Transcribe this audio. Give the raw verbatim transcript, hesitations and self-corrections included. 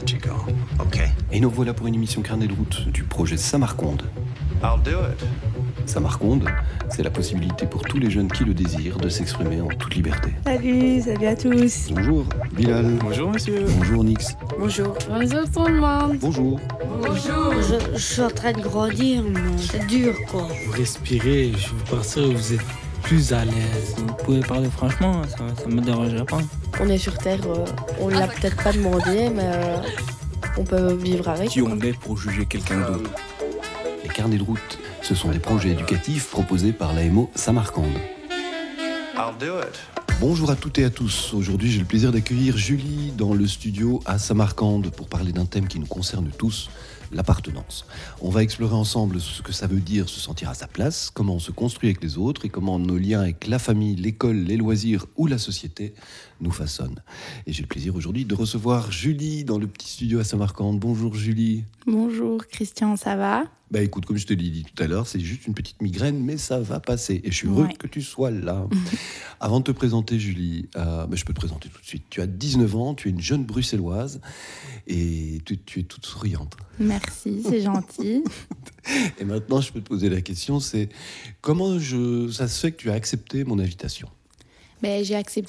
let you go, okay? Et nous voilà pour une émission Carnet de route du projet Samarconde. I'll do it. Samarconde, c'est la possibilité pour tous les jeunes qui le désirent de s'exprimer en toute liberté. Salut, salut à tous. Bonjour Bilal. Bonjour monsieur. Bonjour Nix. Bonjour. Bonjour tout le monde. Bonjour. Bonjour. Je, je suis en train de grandir, mais c'est dur quoi. Vous respirez, je veux partir où vous êtes plus à l'aise. Vous pouvez parler franchement, ça, ça me dérangerait pas. On est sur Terre, euh, on l'a peut-être pas demandé, mais euh, on peut vivre avec. Qui on est pour juger quelqu'un d'autre? Les carnets de route, ce sont des projets éducatifs proposés par l'A M O Samarcande. I'll do it. Bonjour à toutes et à tous. Aujourd'hui, j'ai le plaisir d'accueillir Julie dans le studio à Samarcande pour parler d'un thème qui nous concerne tous, l'appartenance. On va explorer ensemble ce que ça veut dire se sentir à sa place, comment on se construit avec les autres et comment nos liens avec la famille, l'école, les loisirs ou la société nous façonnent. Et j'ai le plaisir aujourd'hui de recevoir Julie dans le petit studio à Samarcande. Bonjour Julie. Bonjour Christian, ça va? Bah écoute, comme je te l'ai dit tout à l'heure, c'est juste une petite migraine, mais ça va passer. Et je suis heureux Ouais. que tu sois là. Avant de te présenter, Julie, euh, bah, je peux te présenter tout de suite. Tu as dix-neuf ans, tu es une jeune bruxelloise et tu, tu es toute souriante. Merci, c'est gentil. Et maintenant, je peux te poser la question, c'est comment je, ça se fait que tu as accepté mon invitation? Ben, j'ai accepté